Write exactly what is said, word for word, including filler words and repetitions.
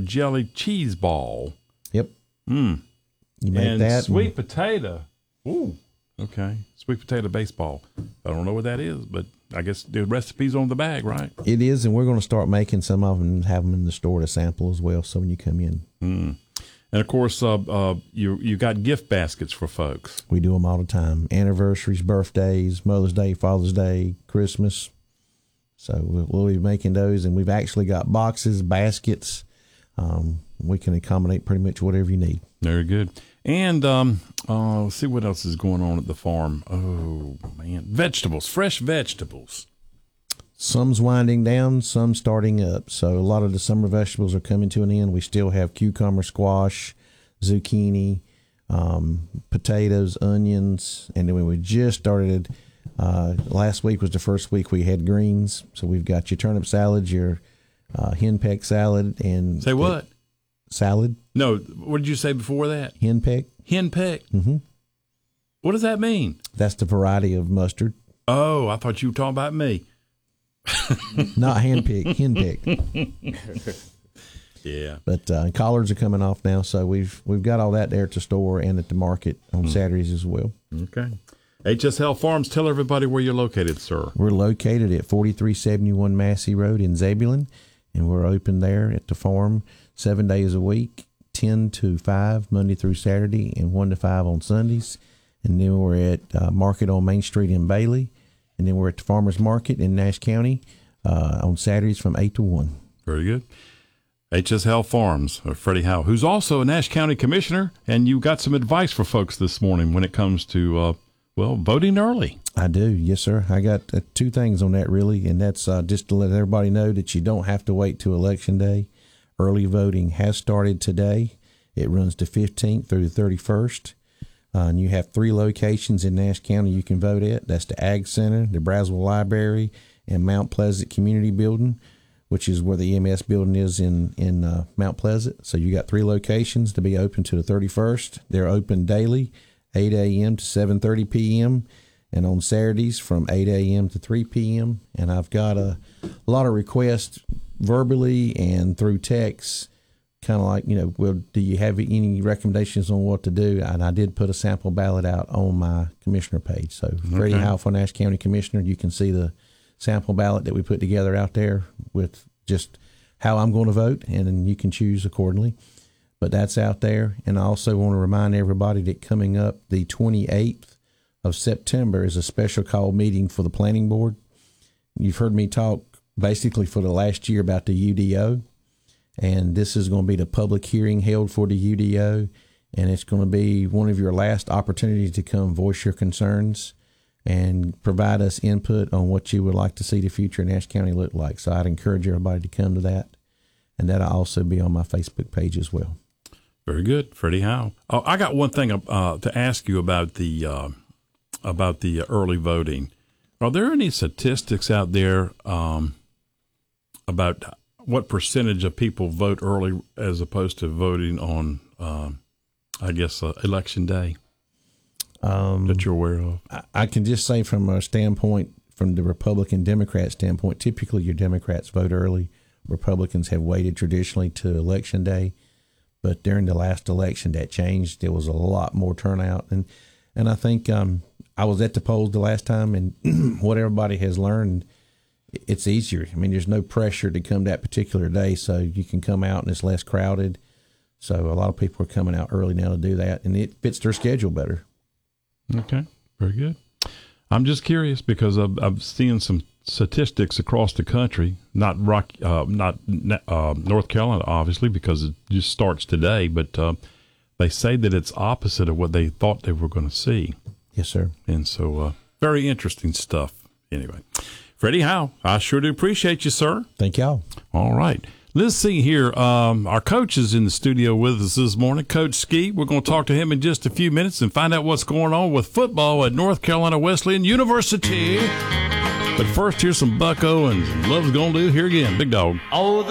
jelly cheese ball. Yep. Mm. You make and that. Sweet and, potato. Ooh. Okay. Sweet potato baseball. I don't know what that is, but I guess the recipe's on the bag, right? It is, and we're going to start making some of them and have them in the store to sample as well. So when you come in. Mm. And, of course, uh, uh, you you got gift baskets for folks. We do them all the time. Anniversaries, birthdays, Mother's Day, Father's Day, Christmas. So we'll, we'll be making those, and we've actually got boxes, baskets. Um, we can accommodate pretty much whatever you need. Very good. And um, uh, let's see what else is going on at the farm. Oh, man. Vegetables, fresh vegetables. Some's winding down, some starting up. So a lot of the summer vegetables are coming to an end. We still have cucumber, squash, zucchini, um, potatoes, onions. And then we just started, uh, last week was the first week we had greens. So we've got your turnip salad, your uh, henpeck salad. and Say what? Salad. No, what did you say before that? Henpeck. Henpeck? Mm-hmm. What does that mean? That's the variety of mustard. Oh, I thought you were talking about me. Not handpick, henpeck. Yeah. But uh, collards are coming off now, so we've we've got all that there at the store and at the market on mm. Saturdays as well. Okay. H S L Farms, tell everybody where you're located, sir. We're located at forty-three seventy-one Massey Road in Zebulon, and we're open there at the farm seven days a week, ten to five, Monday through Saturday, and one to five on Sundays. And then we're at uh, Market on Main Street in Bailey. And then we're at the Farmers Market in Nash County uh, on Saturdays from eight to one. Very good. H S L Farms, or Freddie Howe, who's also a Nash County Commissioner, and you got some advice for folks this morning when it comes to, uh, well, voting early. I do, yes, sir. I got uh, two things on that, really, and that's uh, just to let everybody know that you don't have to wait till Election Day. Early voting has started today. It runs the fifteenth through the thirty-first. Uh, and you have three locations in Nash County you can vote at. That's the Ag Center, the Braswell Library, and Mount Pleasant Community Building, which is where the E M S building is in, in uh, Mount Pleasant. So you got three locations to be open to the thirty-first. They're open daily, eight a.m. to seven thirty p.m., and on Saturdays from eight a.m. to three p.m. And I've got a, a lot of requests verbally and through text, kind of like, you know, well, do you have any recommendations on what to do? And I did put a sample ballot out on my commissioner page. So okay. Freddie Howe for Nash County Commissioner, you can see the sample ballot that we put together out there with just how I'm going to vote, and then you can choose accordingly. But that's out there. And I also want to remind everybody that coming up the twenty-eighth of September is a special call meeting for the planning board. You've heard me talk basically for the last year about the U D O. And this is going to be the public hearing held for the U D O, and it's going to be one of your last opportunities to come voice your concerns and provide us input on what you would like to see the future in Nash County look like. So I'd encourage everybody to come to that, and that'll also be on my Facebook page as well. Very good, Freddie Howe. Oh, I got one thing uh, to ask you about the uh, about the early voting. Are there any statistics out there um, about what percentage of people vote early as opposed to voting on, um, I guess, uh, election day um, that you're aware of? I, I can just say from a standpoint, from the Republican Democrat standpoint, typically your Democrats vote early. Republicans have waited traditionally to election day. But during the last election, that changed. There was a lot more turnout. And, and I think um, I was at the polls the last time, and what everybody has learned, it's easier. I mean, there's no pressure to come that particular day, so you can come out and it's less crowded. So a lot of people are coming out early now to do that, and it fits their schedule better. Okay, very good. I'm just curious because I've, I've seen some statistics across the country, not rock, uh, not uh, North Carolina, obviously, because it just starts today, but uh, they say that it's opposite of what they thought they were going to see. Yes, sir. And so uh, very interesting stuff. Anyway. Freddie Howe, I sure do appreciate you, sir. Thank y'all. All right. Let's see here. Um, our coach is in the studio with us this morning, Coach Ski. We're going to talk to him in just a few minutes and find out what's going on with football at North Carolina Wesleyan University. But first, here's some Buck Owens and Love's Gonna Do. Here again, Big Dog. Oh,